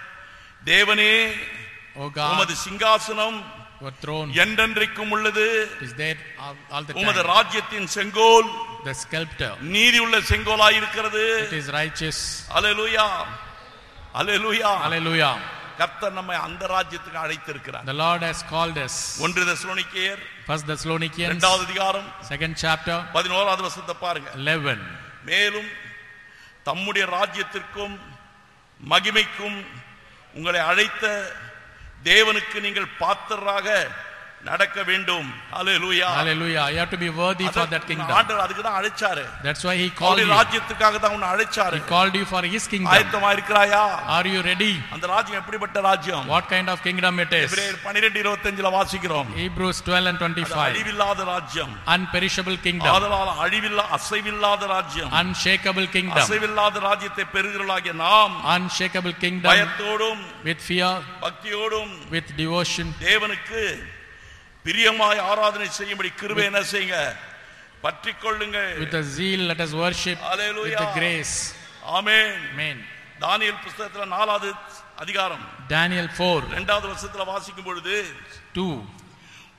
தேவனே, O God, உமது சிங்காசனம் your throne என்றென்றைக்கும் உள்ளது. is there all the உமது time. ராஜ்யத்தின் செங்கோல் the sculptor, நீதி உள்ள செங்கோலாய் இருக்கிறது. it is righteous. Hallelujah, hallelujah, hallelujah. கர்த்தர் நம்மை அந்த ராஜ்யத்துக்கு அழைத்திருக்கிறார். the Lord has called us. 1 தெசலோனிக்கேயர் 1 Thessalonians 2வது அதிகாரம் 2nd chapter 11வது வசனத்தை பாருங்க. 11. மேலும் தம்முடைய ராஜ்யத்திற்கும் மகிமைக்கும் உங்களை அழைத்த தேவனுக்கு நீங்கள் பாத்திரராக நடக்க வேண்டும். ஹalleluya, hallelujah. you have to be worthy for that kingdom. ஆண்டவர் அதுக்கு தான் அழைச்சாரு. that's why he called you. ராஜ்யத்துக்காக தான் உன்னை அழைச்சாரு. he called you for his kingdom. ஆயத்தமா இருக்கிறாயா? are you ready? அந்த ராஜ்யம் எப்படிப்பட்ட ராஜ்யம்? what kind of kingdom it is? எபிரேயர் 12:25ல வாசிக்கிறோம். Hebrews 12 and 25. அழிவில்லாத ராஜ்யம், unperishable kingdom, ஆதலால் அசைவில்லாத ராஜ்யம், unshakable kingdom, அசைவில்லாத ராஜ்யத்தை பெறுகிறவர்களாகிய நாம் unshakable kingdom, பயத்தோடும் with fear, பக்தியோடும் with devotion, தேவனுக்கு பிரியமாய் ஆராதனை செய்யும்படி கிருபை என்ன செய்யுங்க, பற்றிக்கொள்ளுங்க. with a zeal let us worship. Hallelujah. with the grace. Amen. amen. தானியேல் புத்தகத்துல 4வது அதிகாரம் Daniel 4 2வது வசனத்துல வாசிக்கும் பொழுது 2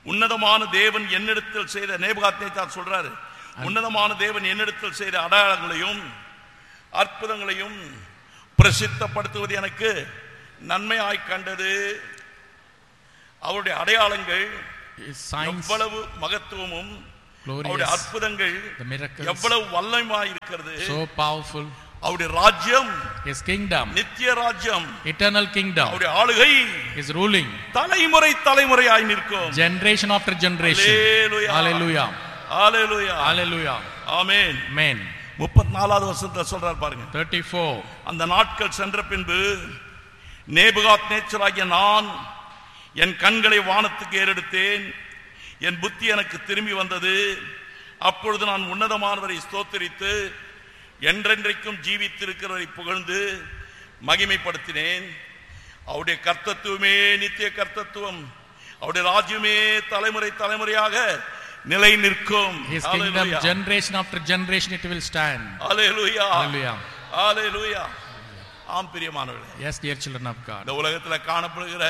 உன்னதமான தேவன் என்னிடத்தில் செய்த நேபுகாத்நேச்சார் சொல்றாரு, உன்னதமான தேவன் என்னிடத்தில் செய்த அடையாளங்களையும் அற்புதங்களையும் பிரசித்தப்படுத்துவது எனக்கு நன்மையாய் கண்டது. அவருடைய அடையாளங்கள் எவ்வளவு மகத்துவமும் அவருடைய அற்புதங்கள் எவ்வளவு வல்லமையாய் இருக்கிறது. So powerful. அவருடைய ராஜ்யம், his kingdom, நித்திய ராஜ்யம், eternal kingdom, அவருடைய ஆளுகை, his ruling, தலைமுறை தலைமுறையாய் நிற்கும். generation after generation. Hallelujah, hallelujah, hallelujah, amen, amen. 34வது வசனத்துல சொல்றார் பாருங்க. 34. அந்த நாட்கள் சென்ற பின்பு நேபுகாத்நேச்சராகிய நான் என் கண்களை வானத்துக்கு ஏறெடுத்தேன், என் புத்தி எனக்கு திரும்பி வந்தது. அப்பொழுது நான் உன்னதமானவரை ஸ்தோத்திரித்து என்றென்றைக்கும் ஜீவித்திருக்கிறவரை புகழ்ந்து மகிமைப்படுத்தினேன். அவருடைய கர்த்தத்துவமே நித்திய கர்த்தத்துவம், அவருடைய ராஜ்யமே தலைமுறை தலைமுறையாக நிலை நிற்கும். His kingdom generation after generation it will stand. Hallelujah, hallelujah, hallelujah. ஆம் பிரியமானவர்களே, yes dear children of God, இந்த உலகத்தில் காணப்படுகிற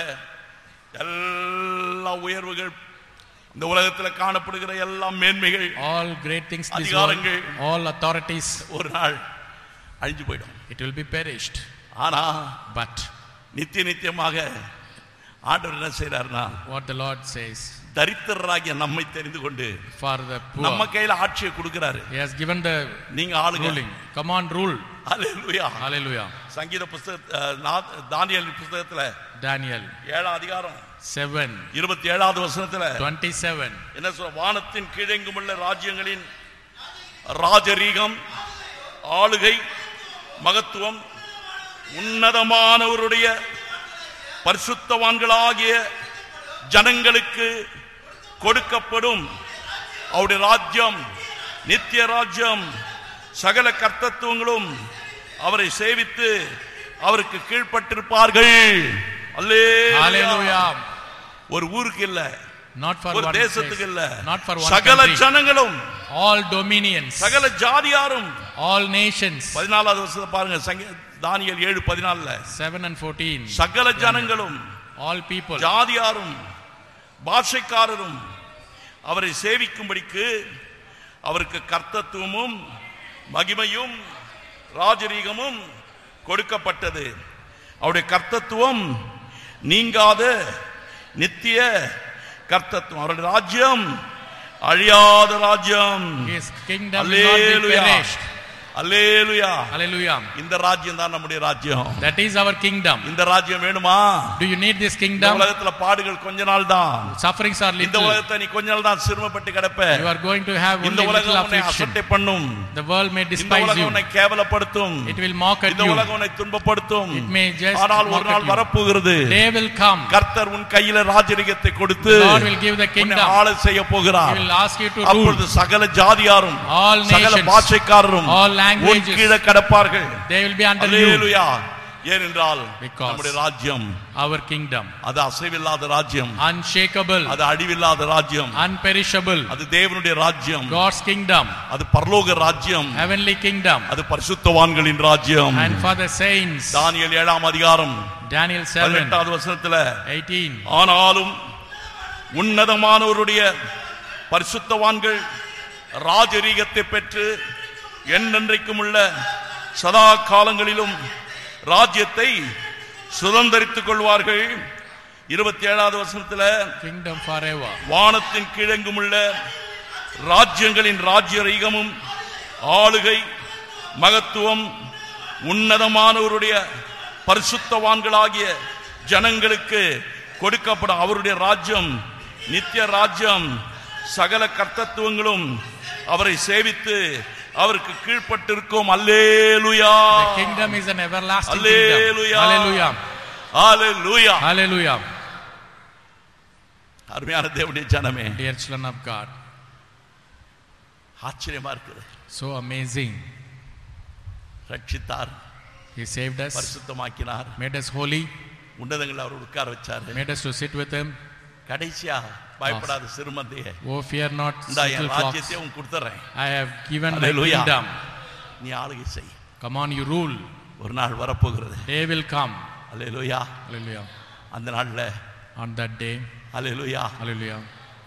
எல்லா உயர்வுகள், இந்த உலகத்தில் காணப்படுகிற எல்லா மேன்மைகள், all great things, அதிகாரங்கள், all authorities ஒரு நாள் அழிஞ்சு போய்டும். it will be perished. ஆனா but நித்திய நித்தியமாக ஆண்டவர் என்ன செய்றார்னா, what the Lord says, தரித்திரராகிய நம்மை தெரிந்து கொண்டு for the poor, நம்ம கையில ஆட்சியை கொடுக்கிறாரு. he has given the நீங்க ஆளுங்க, ruling, come on rule. Hallelujah, hallelujah. சங்கீத புத்தக தானியேல் புத்தகத்துல Daniel 7 அதிகாரம் 7 27வது வசனத்துல 27 என்ன சொல்ற, வானத்தின் கீழெங்குமுள்ள ராஜ்யங்களின் ராஜரீகம், ஆளுகை, மகத்துவம் உன்னதமானவருடைய பரிசுத்தவான்களாகிய ஜனங்களுக்கு கொடுக்கப்படும். அவருடைய ராஜ்யம் நித்திய ராஜ்யம், சகல கர்த்தத்துவங்களும் அவரை சேவித்து அவருக்கு கீழ்ப்பட்டிருப்பார்கள். அல்லேலூயா. ஒரு ஊருக்கு இல்ல, not for ஒரு one தேசத்துக்கு இல்ல, not for one சகல country, ஜனங்களும், all dominions, சகல ஜாதியாரும், all nations. 14வது வசனத்தை பாருங்க, தானியேல் 7:14 7 and 14 சகல ஜனங்களும், all people, ஜாதியாரும் பாஷைக்காரரும் அவரை சேவிக்கும்படிக்கு அவருக்கு கர்த்தத்துவமும் மகிமையும் ராஜரீகமும் கொடுக்கப்பட்டது. அவருடைய கர்த்தத்துவம் நீங்காத நித்திய கர்த்தத்துவம், அவருடைய ராஜ்யம் அழியாத ராஜ்யம். his kingdom will not be perished. Hallelujah, hallelujah. இந்த ராஜ்யம் தான் நம்முடைய ராஜ்யம். that is our kingdom. இந்த ராஜ்யம் வேணுமா? do you need this kingdom? இந்த உலகத்துல பாடுகள் கொஞ்ச நாள் தான், sufferings are little. இந்த உலகத்தை நீ கொஞ்ச நாள் தான் சிரமப்பட்டு கிடப்ப. you are going to have இந்த only உலகம் little உன்னை affliction. அசட்டை பண்ணும், the world may இந்த despise உலகம் you, உன்னை கேவலப்படுத்தும், it will mock at இந்த you, உலகம் உன்னை துன்பப்படுத்தும். it may just ஆனால் ஒரு mock நாள் at you. வரப்போகிறது, day will come, கர்த்தர் உன் கையில ராஜரிகத்தை கொடுத்து the Lord will give the kingdom, உன்னை ஆள செய்ய போகிறார். he will ask you to rule. அப்பொழுது சகல ஜாதியாரும், all சகல nations, பாஷைக்காரரும் all உன் languages, கீழே கடப்பார்கள். they will be under you. அல்லேலூயா. ஏனென்றால் Because நம்முடைய ராஜ்யம், our kingdom, அது அசைவில்லாத ராஜ்யம், unshakable, அது அழிவில்லாத ராஜ்யம், unperishable, அது தேவனுடைய ராஜ்யம், God's kingdom, அது பரலோக ராஜ்யம், heavenly kingdom, அது பரிசுத்தவான்களின் ராஜ்யம். and for the saints. தானியேல் 7 அதிகாரம் Daniel 7 18வது வசனத்துல 18 ஆனாலும் உன்னதமானவருடைய பரிசுத்தவான்கள் ராஜரீகத்தை பெற்று என்னென்றைக்கும் உள்ள சதா காலங்களிலும் ராஜ்யத்தை சுதந்தரித்துக் கொள்வார்கள். 27வது வசனத்துல kingdom forever, வானத்தின் கீழெங்கும் உள்ள ராஜ்யங்களின் ராஜ்யரீகமும் ஆளுகை மகத்துவம் உன்னதமானவருடைய பரிசுத்தவான்களாகிய ஜனங்களுக்கு கொடுக்கப்படும். அவருடைய ராஜ்யம் நித்திய ராஜ்யம், சகல கர்த்தத்துவங்களும் அவரை சேவித்து அவருக்கு கீழ்ப்பட்டிருக்கும். அல்லேலூயா. the kingdom is an everlasting Hallelujah. kingdom. Hallelujah, hallelujah. hallelujah. அருமையான தேவனுடைய ஜனமே, dear children of God, ஆச்சரியமா இருக்குது. so amazing, ரட்சித்தார், he saved us, பரிசுத்தமாக்கினார், made us holy, உன்னதங்களை அவர் உட்கார வச்சாரு. made us to sit with him. கடைசியா பயப்படாத சிறுமந்தையே, oh fear not, இந்த little flocks, ராஜ்யத்தை உன் கொடுத்துறேன், I have given my Hallelujah. kingdom, நீ ஆளுகை செய். come on, you rule. ஒரு நாள் வரப்போகிறது. day will come, hallelujah. hallelujah. அந்த நாள்ல on that day, hallelujah hallelujah,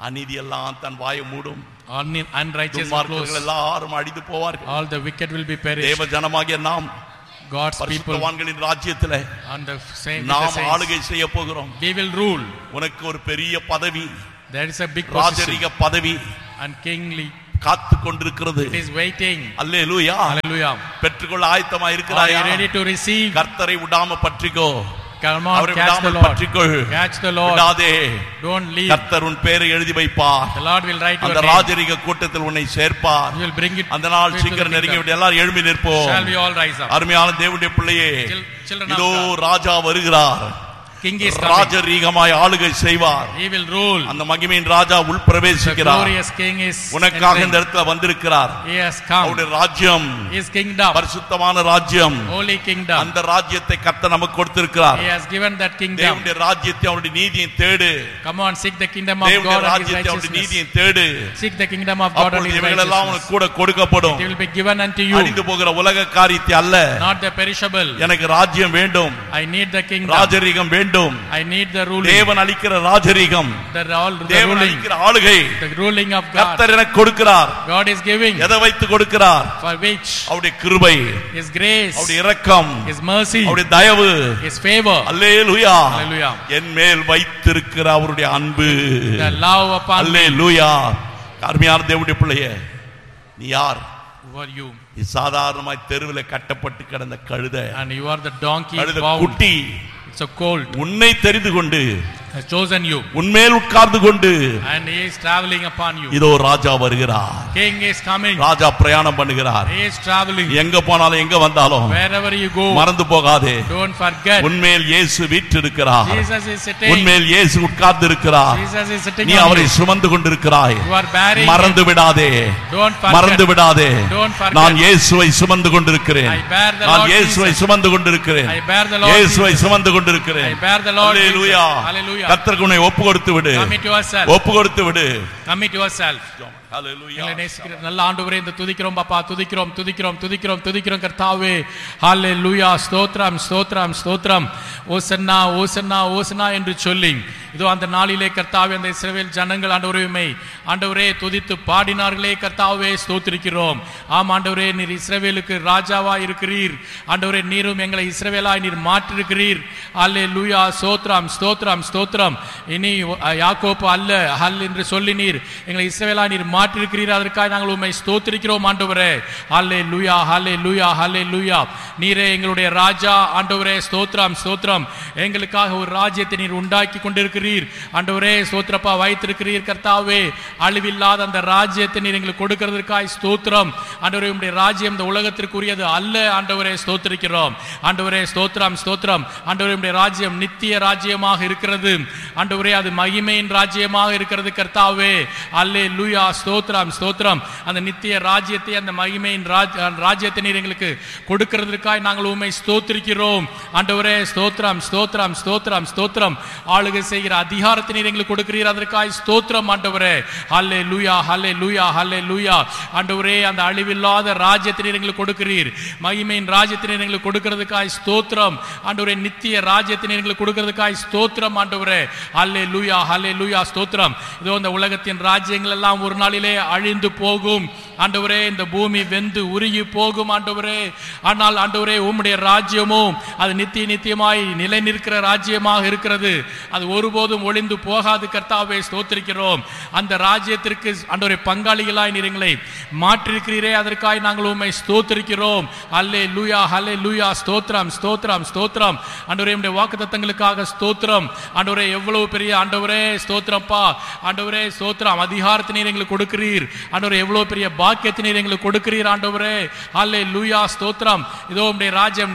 அநீதி எல்லாம் தன் வாயை மூடும். Unrighteous துன்மார்க்கர்கள் எல்லாரும் அழிந்து போவார்கள். All the wicked will be perished. தேவ ஜனமாகிய நாம் God's people பரிசுத்தவான்களின் ராஜ்யத்திலே and the saints, நாம் ஆளுகை செய்ய போகிறோம். we will rule. உனக்கு ஒரு பெரிய பதவி, there is a big position, ராஜரீக பதவி and kingly காத்து கொண்டிருக்கிறது. it is waiting. Hallelujah. Hallelujah. பெற்றுக்கொள்ள ஆயத்தமாக இருக்கிறாயா? Are you ready to receive? கர்த்தரை விடாம பற்றிக்கோ. Come on, catch the Lord. Catch the Lord. விடாதே. Don't leave. கர்த்தர் உன் பேரை எழுதி வைப்பார். The Lord will write your name. அந்த ராஜரீக கூட்டத்தில் உன்னை சேர்ப்பார். He will bring it. அந்த நாள் சீக்கிரம் நெருங்கி விட்டு எல்லாரும் எழும்பி நிற்போம். Shall we all rise up? அருமையான தேவனுடைய பிள்ளையே, இதோ ராஜா வருகிறார். King is coming. ராஜரீகமாய் ஆளுகை செய்வார். He will rule. அந்த மகிமையின் ராஜா உள் பிரவேசிக்கிறார். The glorious king is உனக்காக இந்த இடத்துல வந்திருக்கிறார். He has come. அவருடைய ராஜ்யம், his kingdom, பரிசுத்தமான ராஜ்யம், holy kingdom, அந்த ராஜ்யத்தை கர்த்தர் நமக்கு கொடுத்திருக்கிறார். He has given that kingdom. தேவனுடைய ராஜ்யத்தை அவருடைய நீதியை தேடு. Come on, seek the kingdom of God and his ராஜ்யத்தை அவருடைய நீதியை தேடு. Seek the kingdom of God and his இவைகள் எல்லாம் உனக்கு கூட கொடுக்கப்படும். It will be given unto you. அழிந்து போகிற உலக காரியத்தை அல்ல. Not the perishable. எனக்கு ராஜ்யம் வேண்டும். I need the kingdom. ராஜரீகம் வேண்டும். I need the ruling. தேவன் அளிக்கிற ராஜரீகம், தேவன் அளிக்கிற ஆளுகை, the ruling of God. கர்த்தர் எனக்கு கொடுக்கிறார். God is giving. எதை வைத்து கொடுக்கிறார்? For which? அவருடைய கிருபை, his grace, அவருடைய இரக்கம், his mercy, அவருடைய தயவு, his favor. அல்லேலூயா. Hallelujah. என் மேல் வைத்திருக்கிற அவருடைய அன்பு, the love upon me. அல்லேலூயா. அருமையான தேவனுடைய பிள்ளையே, நீ யார்? Who are you? நீ சாதாரணமாய் தெருவில் கட்டப்பட்டு கிடந்த கழுதை. And you are the donkey bound. குட்டி. It's a colt. உன்னை தெரிந்து கொண்டு has chosen you. உன்மேல் உட்கார்ந்து கொண்டு and he is traveling upon you. இதோ ராஜா வருகிறார். King is coming. ராஜா பிரயாணம் பண்ணுகிறார். He is traveling. எங்க போனாலும் எங்க வந்தாலும் wherever you go மறந்து போகாதே. don't forget. உன்மேல் இயேசு வீற்றிருக்கிறார். Jesus is sitting. உன்மேல் இயேசு உட்கார்ந்து இருக்கிறார். Jesus is sitting. நீ அவரை சுமந்து கொண்டிருக்கிறாய். you are bearing. மறந்து விடாதே. don't forget. மறந்து விடாதே. don't forget. நான் இயேசுவை சுமந்து கொண்டிருக்கிறேன். I bear the நான் Lord இயேசுவை சுமந்து கொண்டிருக்கிறேன். I bear the Lord இயேசுவை சுமந்து கொண்டிருக்கிறேன். I bear the Lord. Hallelujah. hallelujah. கர்த்தருக்கு உன்னை ஒப்பு கொடுத்து விடு. commit yourself. ஒப்பு கொடுத்து விடு. commit yourself. ஹalleluya. நல்ல ஆண்டவரே, இந்த துதிக்கிறோம் பாப்பா, துதிக்கிறோம் துதிக்கிறோம் துதிக்கிறோம் துதிக்கிறோம் கர்த்தாவே. ஹalleluya. ஸ்தோத்திரம் ஸ்தோத்திரம் ஸ்தோத்திரம். ஓசன்னா ஓசன்னா ஓசன்னா என்று சொல்லி இதோ அந்த நாளிலே கர்த்தாவே அந்த இஸ்ரவேல் ஜனங்கள் ஆண்டவரே துதித்து பாடினார்களே கர்த்தாவே, ஸ்தோத்திரிக்கிறோம். ஆம் ஆண்டவரே, நீர் இஸ்ரவேலுக்கு ராஜாவா இருக்கிறீர். ஆண்டவரே, நீரும் எங்களை இஸ்ரவேலாய் நீர் மாற்றிருக்கிறீர். ஹalleluya. ஸ்தோத்திரம் ஸ்தோத்திரம் ஸ்தோத்திரம். இனி யாக்கோப்பு அல்ல ஹல் என்று சொல்லி நீர் எங்களை இஸ்ரவேலாய் நீர் மாற்றிருக்கிறீர். அதற்காக நாங்கள் உம்மை ஸ்தோத்திரிக்கிறோம் ஆண்டவரே. ஹalleluya ஹalleluya ஹalleluya. நீரே எங்களுடைய ராஜா ஆண்டவரே. ஸ்தோத்திரம் ஸ்தோத்திரம். எங்களுக்காக ஒரு ராஜ்யத்தை நீர் உண்டாக்கி கொண்டிருக்கிறீர் ஆண்டவரே. ஸ்தோத்திரப்பா, வைத்திருக்கிறீர் கர்த்தாவே. அழிவில்லாத அந்த ராஜ்யத்தை நீர் எங்களுக்கு கொடுக்கிறதற்காக ஸ்தோத்திரம் ஆண்டவரே. உம்முடைய ராஜ்யம் இந்த உலகத்திற்குரியது அல்ல ஆண்டவரே. ஸ்தோத்திரிக்கிறோம் ஆண்டவரே. ஸ்தோத்திரம் ஸ்தோத்திரம் ஆண்டவரே. உம்முடைய ராஜ்யம் நித்திய ராஜ்யமாக இருக்கிறது ஆண்டவரே. அது மகிமையின் ராஜ்யமாக இருக்கிறது கர்த்தாவே. அல்லேலூயா. ஸ்தோத்திரம் ஸ்தோத்திரம். அந்த நித்திய ராஜ்யத்தை அந்த மகிமையின் ராஜ்யத்தை நீர் எங்களுக்கு கொடுக்கிறதற்காக நாங்கள் உம்மை ஸ்தோத்திரிக்கிறோம் ஆண்டவரே. ஸ்தோத்திரம் ஸ்தோத்திரம் ஸ்தோத்திரம் ஸ்தோத்திரம். ஆளுகை செய்கிற அதிகாரத்தை நீர் எங்களுக்கு கொடுக்கிறீர். அதற்காக ஸ்தோத்திரம் ஆண்டவரே. ஹல்லேலூயா ஹல்லேலூயா ஹல்லேலூயா. ஆண்டவரே, அந்த அழிவில்லாத ராஜ்யத்தை நீர் எங்களுக்கு கொடுக்கிறீர். மகிமையின் ராஜ்யத்தை நீர் எங்களுக்கு கொடுக்கிறதுக்காக ஸ்தோத்திரம் ஆண்டவரே. நித்திய ராஜ்யத்தை நீர் எங்களுக்கு கொடுக்கிறதுக்காக ஸ்தோத்திரம் ஆண்டவரே. ஹல்லேலூயா ஹல்லேலூயா ஸ்தோத்திரம். இதோ இந்த உலகத்தின் ராஜ்யங்கள் எல்லாம் ஒரு நாளிலே அழிந்து போகும் ஆண்டவரே. இந்த பூமி வெந்து உருகி போகும் ஆண்டவரே. ஆனால் ஆண்டவரே, உம்முடைய ராஜ்யமும் அது நித்திய நித்தியமாய் நிலை நிற்கிற ராஜ்யமாக இருக்கிறது. அது ஒருபோதும் ஒளிந்து போகாது கர்த்தாவே. ஸ்தோத்திரிக்கிறோம். அந்த ராஜ்யத்திற்கு ஆண்டவரே பங்காளிகளாய் நீர் எங்களை மாற்றிருக்கிறீரே. அதற்காக நாங்கள் உம்மை ஸ்தோத்திரிக்கிறோம். அல்லேலூயா ஹல்லேலூயா. ஸ்தோத்திரம் ஸ்தோத்திரம் ஸ்தோத்திரம் ஆண்டவரே. உம்முடைய வாக்குத்தத்தங்களுக்காக ஸ்தோத்திரம் ஆண்டவரே. எவ்வளவு பெரிய ஆண்டவரே. ஸ்தோத்திரப்பா ஆண்டவரே. ஸ்தோத்திரம். அதிகாரத்தை நீர் எங்களுக்கு கொடுக்கிறீர் ஆண்டவரே. எவ்வளவு பெரிய பாக்கியத்தை நீர் எங்களுக்கு கொடுக்கிறீர் ஆண்டவரே. அல்லேலூயா. ஸ்தோத்திரம். இதோ உம்முடைய ராஜ்யம்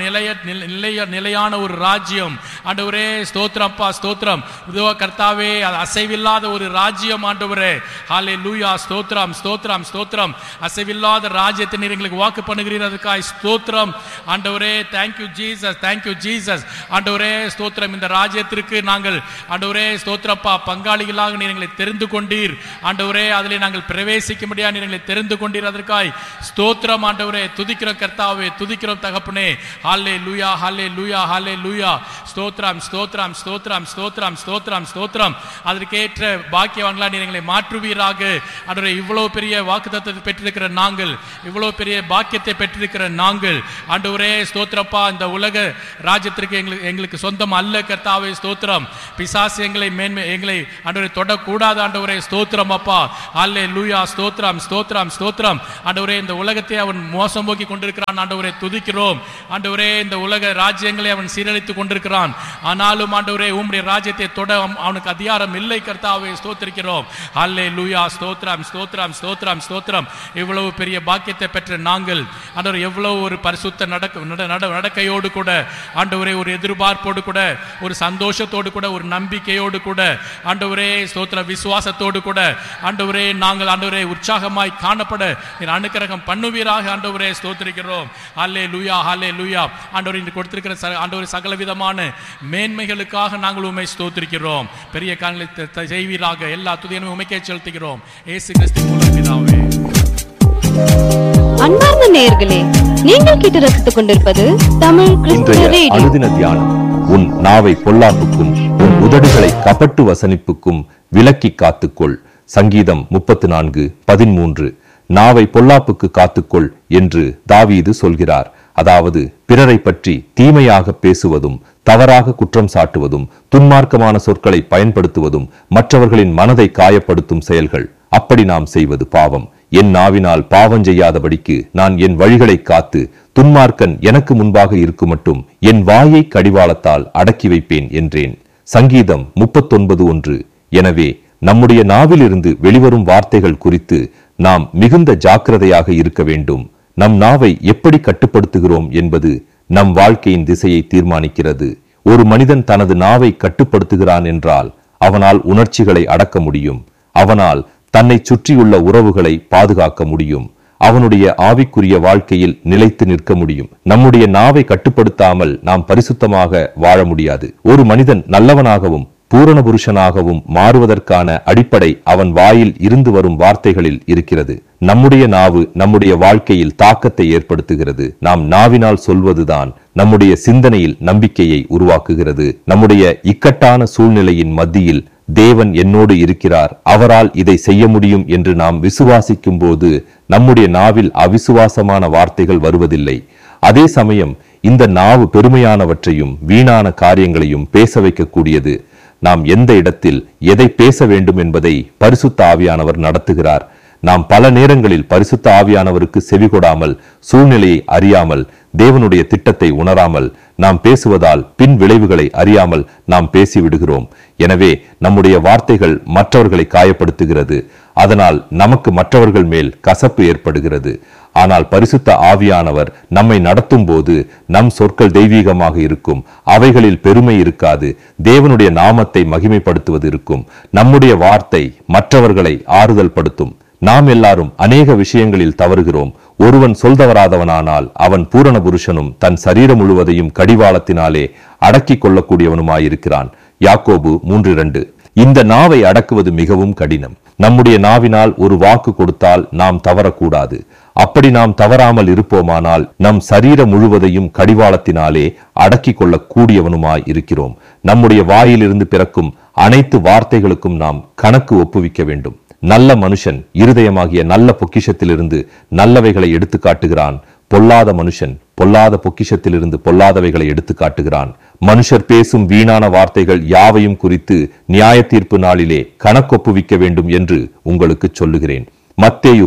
நிலையான ஒரு ராஜ்யம் ஆண்டவரே. ஸ்தோத்திரப்பா ஸ்தோத்திரம். இதோ கர்த்தாவே, அது அசைவில்லாத ஒரு ராஜ்யம் ஆண்டவரே. ஹல்லேலூயா. ஸ்தோத்திரம் ஸ்தோத்திரம் ஸ்தோத்திரம். அசைவில்லாத ராஜ்யத்தை நீர் எங்களுக்கு வாக்கு பண்ணுகிறீர். அதுக்காக ஸ்தோத்திரம் ஆண்டவரே. தேங்க்யூ ஜீசஸ், தேங்க்யூ ஜீசஸ் ஆண்டவரே. ஸ்தோத்திரம். இந்த ராஜ்யத்திற்கு நாங்கள் ஆண்டவரே ஸ்தோத்திரப்பா பங்காளிகளாக நீர் எங்களை தெரிந்து கொண்டீர் ஆண்டவரே. அதிலே நாங்கள் பிரவேசிக்க முடியாது நீர் எங்களை தெரிந்து கொண்டீர். அதற்காய் ஸ்தோத்திரம் ஆண்டவரே. துதிக்கிறோம் கர்த்தாவே, துதிக்கிறோம் தகப்பனே. ஹல்லேலூயா ஹல்லேலூயா ஹல்லேலூயா. ஸ்தோத்திரம் ஸ்தோத்திரம் ஸ்தோத்திரம் ஸ்தோத்திரம் ஸ்தோத்திரம். ஸ்தோத்திரம் ஸ்தோத்திரம். அதற்கேற்ற பாக்கியவான்களா நீர் எங்களை மாற்றுவீராக. ஆண்டவரே, இவ்வளவு பெரிய வாக்குத்தத்தத்தை பெற்றிருக்கிற நாங்கள், இவ்வளவு பெரிய பாக்கியத்தை பெற்றிருக்கிற நாங்கள் ஆண்டவரே ஸ்தோத்திரப்பா, இந்த உலக ராஜ்யத்திற்கு எங்களுக்கு சொந்தம் அல்ல கர்த்தாவே ஸ்தோத்திரம். பிசாசு எங்களை ஆண்டவரே தொடக்கூடாது ஆண்டவரே ஸ்தோத்திரம் அப்பா. அல்லேலூயா ஸ்தோத்திரம் ஸ்தோத்திரம் ஸ்தோத்திரம். ஆண்டவரே, இந்த உலகத்தை அவன் மோசம் போக்கி கொண்டிருக்கிறான் ஆண்டவரே, துதிக்கிறோம் ஆண்டவரே. இந்த உலக ராஜ்யங்களை அவன் சீரழித்துக் கொண்டிருக்கிறான். ஆனாலும் ஆண்டவரே, உம்முடைய ராஜ்யத்தை தொட அவனுக்கு அதிகாரம் இல்லை கர்த்தாவே ஸ்தோத்திரிக்கிறோம். அல்லேலூயா ஸ்தோத்திரம் ஸ்தோத்திரம் ஸ்தோத்திரம் ஸ்தோத்திரம். இவ்வளவு பெரிய பாக்கியத்தை பெற்ற நாங்கள் ஆண்டவரே, எவ்வளவு ஒரு பரிசுத்த நடக்கையோடு கூட ஆண்டவரே, ஒரு எதிர்பார்ப்போடு கூட, ஒரு சந்தோஷத்தோடு கூட, ஒரு நம்பிக்கையோடு கூட ஆண்டவரே ஸ்தோத்திர விசுவாசத்தோடு கூட ஆண்டவரே நாங்கள் ஆண்டவரே உற்சாகமாய் காணப்பட நீர் அனுக்கிரகம் பண்ணுவீராக ஆண்டவரே ஸ்தோத்திரிக்கிறோம். அல்லேலூயா அல்லேலூயா. ஆண்டவரே, இன்று கொடுத்திருக்கிற ஆண்டவரே சகல விதமான மேன்மைகளுக்காக நாங்கள் உம்மை ஸ்தோத்திரிக்கிறோம். பெரிய காரியங்களை செய்வீராக. எல்லா துதியையும் உம்மைக்கே செலுத்துகிறோம் இயேசு கிறிஸ்துவின் மூலம் பிதாவே. அன்பார்ந்த நேயர்களே, நீங்கள் கேட்டு ரசித்துக் கொண்டிருப்பது தமிழ் கிறிஸ்துவ ரேடியோ. அனுதின தியானம். உன் நாவை பொல்லாப்புக்கும் உன் உதடுகளை கபட்டு வசனிப்புக்கும் விலக்கி காத்துக்கொள். சங்கீதம் 34:13. நாவை பொல்லாப்புக்கு காத்துக்கொள் என்று தாவீது சொல்கிறார். அதாவது பிறரை பற்றி தீமையாக பேசுவதும், தவறாக குற்றம் சாட்டுவதும், துன்மார்க்கமான சொற்களை பயன்படுத்துவதும் மற்றவர்களின் மனதை காயப்படுத்தும் செயல்கள். அப்படி நாம் செய்வது பாவம். என் நாவினால் பாவம் செய்யாதபடிக்கு நான் என் வழிகளை காத்து துன்மார்க்கன் எனக்கு முன்பாக இருக்கும் மட்டும் என் வாயை கடிவாளத்தால் அடக்கி வைப்பேன் என்றேன். சங்கீதம் 39:1. எனவே நம்முடைய நாவிலிருந்து வெளிவரும் வார்த்தைகள் குறித்து நாம் மிகுந்த ஜாக்கிரதையாக இருக்க வேண்டும். நம் நாவை எப்படி கட்டுப்படுத்துகிறோம் என்பது நம் வாழ்க்கையின் திசையை தீர்மானிக்கிறது. ஒரு மனிதன் தனது நாவை கட்டுப்படுத்துகிறான் என்றால் அவனால் உணர்ச்சிகளை அடக்க முடியும். அவனால் தன்னை சுற்றியுள்ள உறவுகளை பாதுகாக்க முடியும். அவனுடைய ஆவிக்குரிய வாழ்க்கையில் நிலைத்து நிற்க முடியும். நம்முடைய நாவை கட்டுப்படுத்தாமல் நாம் பரிசுத்தமாக வாழ முடியாது. ஒரு மனிதன் நல்லவனாகவும் பூரண புருஷனாகவும் மாறுவதற்கான அடிப்படை அவன் வாயில் இருந்து வரும் வார்த்தைகளில் இருக்கிறது. நம்முடைய நாவு நம்முடைய வாழ்க்கையில் தாக்கத்தை ஏற்படுத்துகிறது. நாம் நாவினால் சொல்வதுதான் நம்முடைய சிந்தனையில் நம்பிக்கையை உருவாக்குகிறது. நம்முடைய இக்கட்டான சூழ்நிலையின் மத்தியில் தேவன் என்னோடு இருக்கிறார், அவரால் இதை செய்ய முடியும் என்று நாம் விசுவாசிக்கும் போது நம்முடைய நாவில் அவிசுவாசமான வார்த்தைகள் வருவதில்லை. அதே சமயம் இந்த நாவு பெருமையானவற்றையும் வீணான காரியங்களையும் பேச வைக்கக்கூடியது. நாம் எந்த இடத்தில் எதை பேச வேண்டும் என்பதை பரிசுத்த ஆவியானவர் நடத்துகிறார். நாம் பல நேரங்களில் பரிசுத்த ஆவியானவருக்கு செவிகொடாமல், சூழ்நிலையை அறியாமல், தேவனுடைய திட்டத்தை உணராமல் நாம் பேசுவதால் பின் விளைவுகளை அறியாமல் நாம் பேசிவிடுகிறோம். எனவே நம்முடைய வார்த்தைகள் மற்றவர்களை காயப்படுத்துகிறது. அதனால் நமக்கு மற்றவர்கள் மேல் கசப்பு ஏற்படுகிறது. ஆனால் பரிசுத்த ஆவியானவர் நம்மை நடத்தும் போது நம் சொற்கள் தெய்வீகமாக இருக்கும். அவைகளில் பெருமை இருக்காது. தேவனுடைய நாமத்தை மகிமைப்படுத்துவது இருக்கும். நம்முடைய வார்த்தை மற்றவர்களை ஆறுதல் படுத்தும். நாம் எல்லாரும் அநேக விஷயங்களில் தவறுகிறோம். ஒருவன் சொல்தவராதவனானால் அவன் பூரண புருஷனும் தன் சரீரம் முழுவதையும் கடிவாளத்தினாலே அடக்கிக் கொள்ளக்கூடியவனுமாயிருக்கிறான். யாக்கோபு 3:2. இந்த நாவை அடக்குவது மிகவும் கடினம். நம்முடைய நாவினால் ஒரு வாக்கு கொடுத்தால் நாம் தவறக்கூடாது. அப்படி நாம் தவறாமல் இருப்போமானால் நம் சரீரம் முழுவதையும் கடிவாளத்தினாலே அடக்கிக் கொள்ளக்கூடியவனுமாய் இருக்கிறோம். நம்முடைய வாயிலிருந்து பிறக்கும் அனைத்து வார்த்தைகளுக்கும் நாம் கணக்கு ஒப்புவிக்க வேண்டும். நல்ல மனுஷன் இருதயமாகிய நல்ல பொக்கிஷத்திலிருந்து நல்லவைகளை எடுத்து காட்டுகிறான். பொல்லாத மனுஷன் பொல்லாத பொக்கிஷத்திலிருந்து பொல்லாதவைகளை எடுத்து காட்டுகிறான். மனுஷர் பேசும் வீணான வார்த்தைகள் யாவையும் குறித்து நியாய தீர்ப்பு நாளிலே கணக்கொப்புவிக்க வேண்டும் என்று உங்களுக்கு சொல்லுகிறேன். மத்தேயு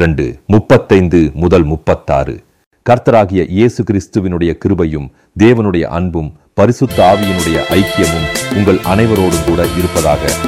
12:35-36. கர்த்தராகிய இயேசு கிறிஸ்துவினுடைய கிருபையும் தேவனுடைய அன்பும் பரிசுத்த ஆவியினுடைய ஐக்கியமும் உங்கள் அனைவரோடும் கூட இருப்பதாக.